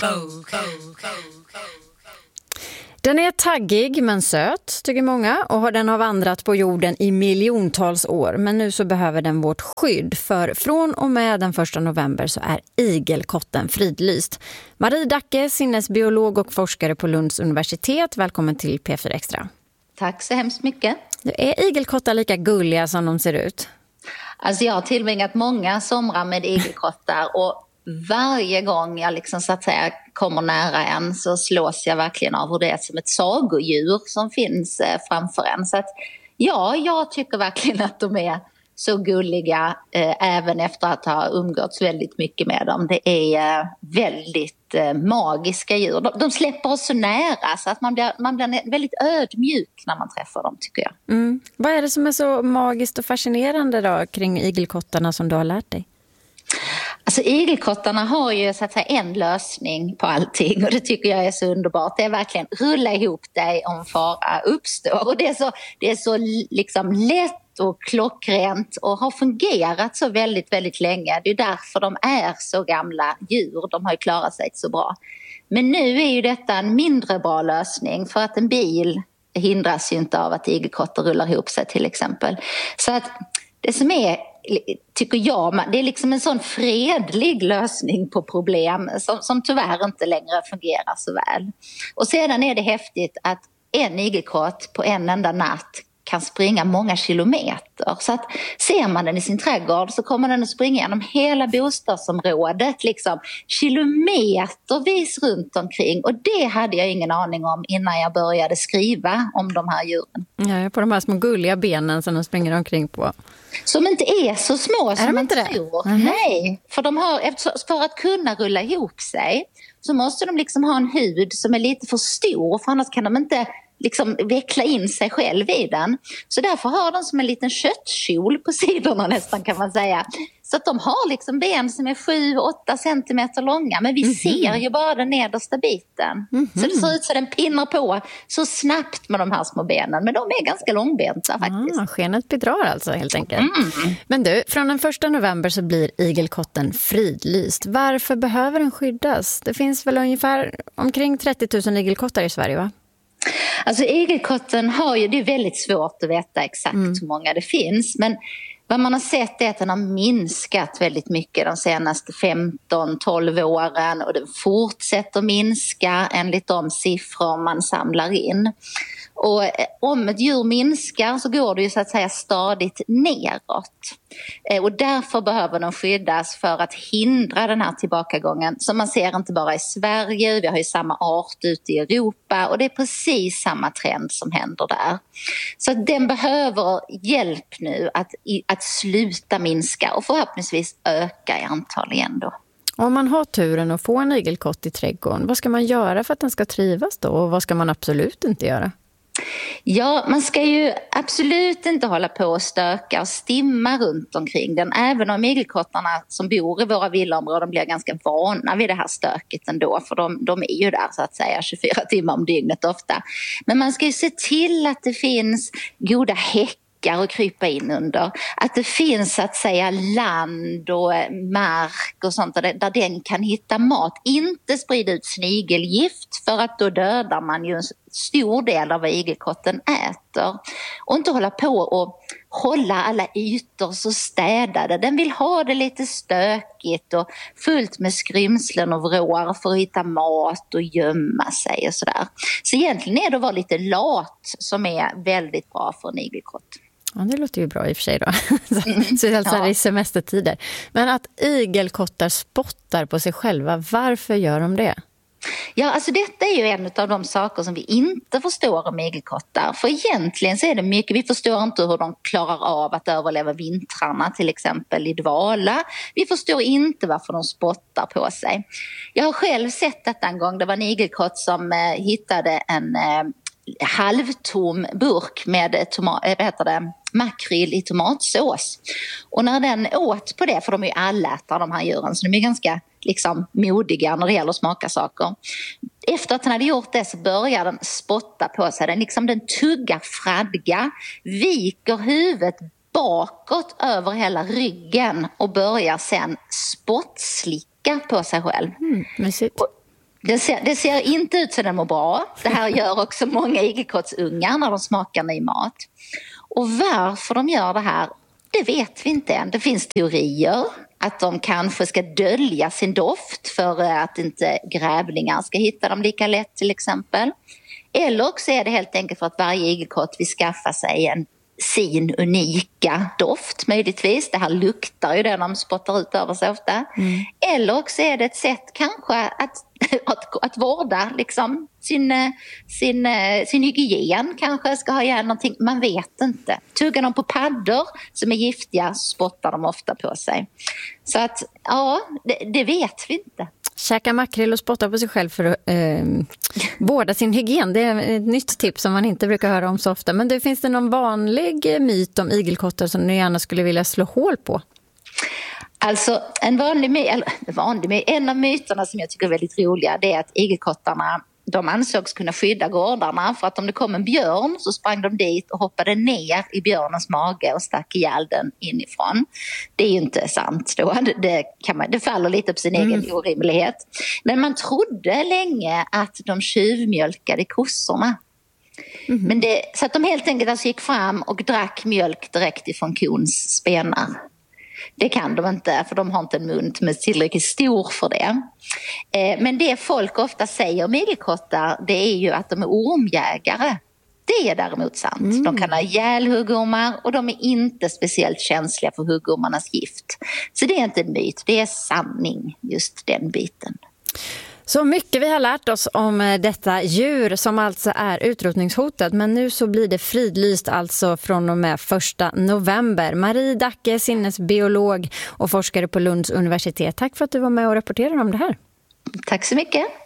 Den är taggig men söt, tycker många, och den har vandrat på jorden i miljontals år. Men nu så behöver den vårt skydd, för från och med den 1 november så är igelkotten fridlyst. Marie Dacke, sinnesbiolog och forskare på Lunds universitet. Välkommen till P4 Extra. Tack så hemskt mycket. Är igelkottar lika gulliga som de ser ut? Alltså jag har tillbringat många somrar med igelkottar och varje gång jag liksom så att säga kommer nära en så slås jag verkligen av hur det är som ett sagodjur som finns framför en. Så att ja, jag tycker verkligen att de är så gulliga även efter att ha umgåtts väldigt mycket med dem. Det är väldigt magiska djur. De släpper oss så nära så att man blir väldigt ödmjuk när man träffar dem, tycker jag. Vad är det som är så magiskt och fascinerande då kring igelkottarna som du har lärt dig? Alltså igelkottarna har ju så att säga en lösning på allting och det tycker jag är så underbart. Det är verkligen rulla ihop dig om fara uppstår, och det är så liksom lätt och klockrent och har fungerat så väldigt, väldigt länge. Det är därför de är så gamla djur. De har ju klarat sig så bra. Men nu är ju detta en mindre bra lösning, för att en bil hindras ju inte av att igelkottar rullar ihop sig till exempel. Så att det som är, tycker jag, det är liksom en sån fredlig lösning på problem som tyvärr inte längre fungerar så väl. Och sedan är det häftigt att en igelkott på en enda natt kan springa många kilometer. Så att ser man den i sin trädgård så kommer den att springa genom hela bostadsområdet liksom kilometervis runt omkring. Och det hade jag ingen aning om innan jag började skriva om de här djuren. Ja, på de här små gulliga benen som de springer omkring på. Som inte är så små som man tror. Mm-hmm. Nej, för att kunna rulla ihop sig så måste de liksom ha en hud som är lite för stor, för annars kan de inte liksom veckla in sig själv i den. Så därför har de som en liten köttkjol på sidorna nästan, kan man säga. Så att de har liksom ben som är 7-8 centimeter långa. Men vi ser ju bara den nedersta biten. Så det ser ut så den pinnar på så snabbt med de här små benen. Men de är ganska långbenta faktiskt. Skenet bedrar alltså helt enkelt. Men du, från den 1 november så blir igelkotten fridlyst. Varför behöver den skyddas? Det finns väl ungefär omkring 30 000 igelkottar i Sverige, va? Alltså igelkotten har ju, det är väldigt svårt att veta exakt hur många det finns, men vad man har sett är att den har minskat väldigt mycket de senaste 15-12 åren, och den fortsätter minska enligt de siffror man samlar in. Och om ett djur minskar så går det ju så att säga stadigt neråt. Och därför behöver de skyddas för att hindra den här tillbakagången som man ser inte bara i Sverige, vi har ju samma art ute i Europa, och det är precis samma trend som händer där. Så den behöver hjälp nu att sluta minska och förhoppningsvis öka i antal igen då. Om man har turen att få en igelkott i trädgården, vad ska man göra för att den ska trivas då, och vad ska man absolut inte göra? Ja, man ska ju absolut inte hålla på och stöka och stimma runt omkring den. Även om igelkottarna som bor i våra villaområden blir ganska vana vid det här stöket ändå. För de är ju där så att säga 24 timmar om dygnet ofta. Men man ska ju se till att det finns goda häckar och krypa in under. Att det finns så att säga land och mark och sånt där den kan hitta mat. Inte sprida ut snigelgift, för att då dödar man ju en stor del av vad igelkotten äter. Och inte hålla på och hålla alla ytor så städade. Den vill ha det lite stökigt och fullt med skrymslen och vrår för att hitta mat och gömma sig och sådär. Så egentligen är det att vara lite lat som är väldigt bra för en igelkott. Ja, det låter ju bra i och för sig då. Så alltså i semestertider. Men att igelkottar spottar på sig själva, varför gör de det? Ja, alltså detta är ju en av de saker som vi inte förstår om igelkottar. För egentligen så är det mycket, vi förstår inte hur de klarar av att överleva vintrarna till exempel i dvala. Vi förstår inte varför de spottar på sig. Jag har själv sett detta en gång, det var en igelkott som hittade en halvtom burk med makrill i tomatsås. Och när den åt på det, för de är ju allätare de här djuren, så de är ganska liksom modiga när det gäller att smaka saker. Efter att den hade gjort det så börjar den spotta på sig. Den tuggar fradga, viker huvudet bakåt över hela ryggen och börjar sen spottslicka på sig själv. Det ser inte ut som den mår bra. Det här gör också många igelkottsungar när de smakar ny mat. Och varför de gör det här, det vet vi inte än. Det finns teorier att de kanske ska dölja sin doft för att inte grävlingar ska hitta dem lika lätt till exempel. Eller också är det helt enkelt för att varje igelkott vill skaffa sig sin unika doft möjligtvis. Det här luktar ju det de spottar ut över sig ofta. Eller också är det ett sätt kanske att vårda liksom sin hygien, kanske ska ha igen någonting. Man vet inte. Tuggar de på paddor som är giftiga så spottar de ofta på sig. Så att det vet vi inte. Käka makrill och spotta på sig själv för att vårda sin hygien. Det är ett nytt tips som man inte brukar höra om så ofta. Men finns det någon vanlig myt om igelkottar som ni gärna skulle vilja slå hål på? Alltså en av myterna som jag tycker är väldigt roliga, det är att igelkottarna, de ansågs kunna skydda gårdarna för att om det kom en björn så sprang de dit och hoppade ner i björnens mage och stack ihjäl den inifrån. Det är ju inte sant då. Det faller lite på sin egen orimlighet. Men man trodde länge att de tjuvmjölkade kossorna. Men så att de helt enkelt alltså gick fram och drack mjölk direkt ifrån kons spenar. Det kan de inte, för de har inte en mun som är tillräckligt stor för det. Men det folk ofta säger om igelkottar, det är ju att de är ormjägare. Det är däremot sant. De kan ha ihjäl huggormar och de är inte speciellt känsliga för huggormarnas gift. Så det är inte en myt, det är sanning, just den biten. Så mycket vi har lärt oss om detta djur som alltså är utrotningshotat, men nu så blir det fridlyst alltså från och med 1 november. Marie Dacke, sinnesbiolog och forskare på Lunds universitet. Tack för att du var med och rapporterade om det här. Tack så mycket.